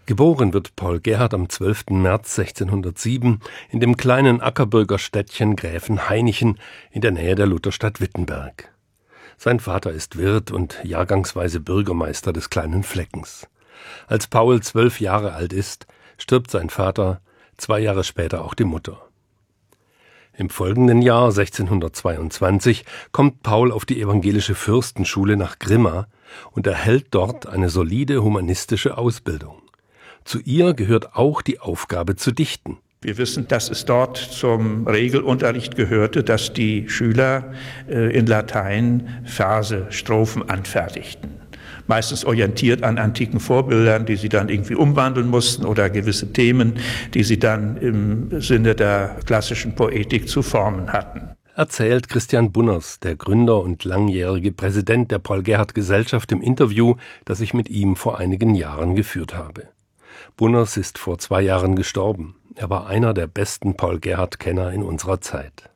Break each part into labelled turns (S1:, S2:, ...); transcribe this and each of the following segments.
S1: Geboren wird Paul Gerhardt am 12. März 1607 in dem kleinen Ackerbürger Städtchen Gräfenhainichen in der Nähe der Lutherstadt Wittenberg. Sein Vater ist Wirt und jahrgangsweise Bürgermeister des kleinen Fleckens. Als Paul 12 Jahre alt ist, stirbt sein Vater, 2 Jahre später auch die Mutter. Im folgenden Jahr 1622 kommt Paul auf die evangelische Fürstenschule nach Grimma und erhält dort eine solide humanistische Ausbildung. Zu ihr gehört auch die Aufgabe zu dichten.
S2: Wir wissen, dass es dort zum Regelunterricht gehörte, dass die Schüler in Latein Verse, Strophen anfertigten. Meistens orientiert an antiken Vorbildern, die sie dann irgendwie umwandeln mussten, oder gewisse Themen, die sie dann im Sinne der klassischen Poetik zu formen hatten.
S1: Erzählt Christian Bunners, der Gründer und langjährige Präsident der Paul-Gerhardt-Gesellschaft, im Interview, das ich mit ihm vor einigen Jahren geführt habe. Bunners ist vor 2 Jahren gestorben. Er war einer der besten Paul-Gerhardt-Kenner in unserer Zeit.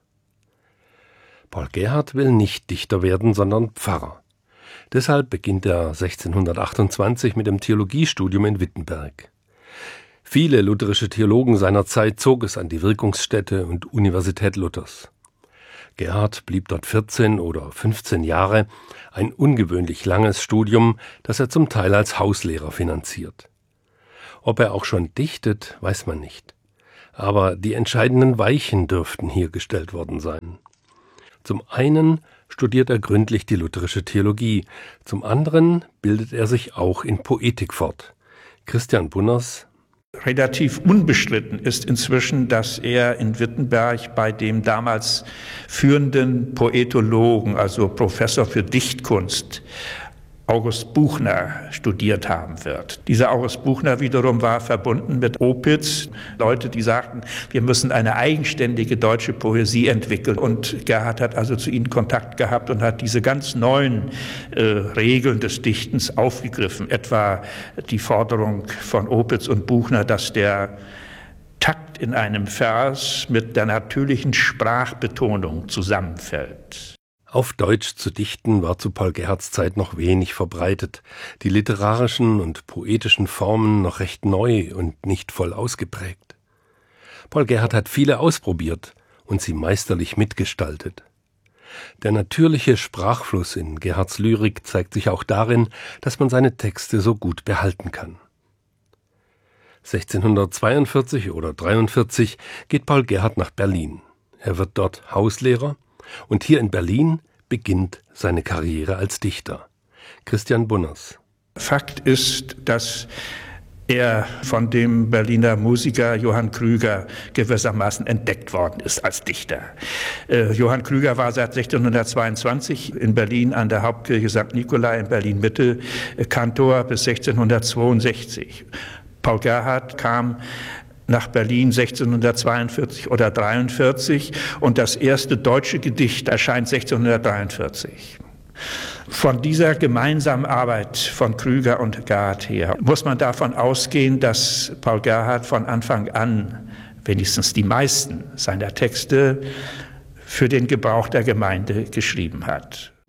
S1: Paul Gerhardt will nicht Dichter werden, sondern Pfarrer. Deshalb beginnt er 1628 mit dem Theologiestudium in Wittenberg. Viele lutherische Theologen seiner Zeit zog es an die Wirkungsstätte und Universität Luthers. Gerhardt blieb dort 14 oder 15 Jahre, ein ungewöhnlich langes Studium, das er zum Teil als Hauslehrer finanziert. Ob er auch schon dichtet, weiß man nicht. Aber die entscheidenden Weichen dürften hier gestellt worden sein. Zum einen studiert er gründlich die lutherische Theologie, zum anderen bildet er sich auch in Poetik fort. Christian Bunners:
S2: Relativ unbestritten ist inzwischen, dass er in Wittenberg bei dem damals führenden Poetologen, also Professor für Dichtkunst, August Buchner, studiert haben wird. Dieser August Buchner wiederum war verbunden mit Opitz, Leute, die sagten, wir müssen eine eigenständige deutsche Poesie entwickeln. Und Gerhardt hat also zu ihnen Kontakt gehabt und hat diese ganz neuen Regeln des Dichtens aufgegriffen. Etwa die Forderung von Opitz und Buchner, dass der Takt in einem Vers mit der natürlichen Sprachbetonung zusammenfällt.
S1: Auf Deutsch zu dichten war zu Paul Gerhardts Zeit noch wenig verbreitet, die literarischen und poetischen Formen noch recht neu und nicht voll ausgeprägt. Paul Gerhardt hat viele ausprobiert und sie meisterlich mitgestaltet. Der natürliche Sprachfluss in Gerhardts Lyrik zeigt sich auch darin, dass man seine Texte so gut behalten kann. 1642 oder 43 geht Paul Gerhardt nach Berlin. Er wird dort Hauslehrer. Und hier in Berlin beginnt seine Karriere als Dichter. Christian Bunners:
S2: Fakt ist, dass er von dem Berliner Musiker Johann Krüger gewissermaßen entdeckt worden ist als Dichter. Johann Krüger war seit 1622 in Berlin an der Hauptkirche St. Nikolai in Berlin-Mitte Kantor bis 1662. Paul Gerhardt kam nach Berlin 1642 oder 43 und das erste deutsche Gedicht erscheint 1643. Von dieser gemeinsamen Arbeit von Krüger und Gerhardt her muss man davon ausgehen, dass Paul Gerhardt von Anfang an, wenigstens die meisten seiner Texte, für den Gebrauch der Gemeinde geschrieben hat.